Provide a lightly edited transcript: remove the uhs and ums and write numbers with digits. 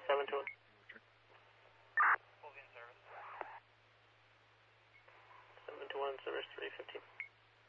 7 to 1. Full in service. 7 to 1, service 315.